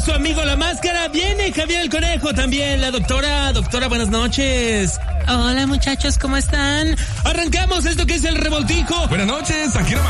su amigo La Máscara. Viene Javier el Conejo también, la doctora. Doctora, buenas noches. Hola muchachos, ¿cómo están? Arrancamos esto que es el Revoltijo. Buenas noches, aquí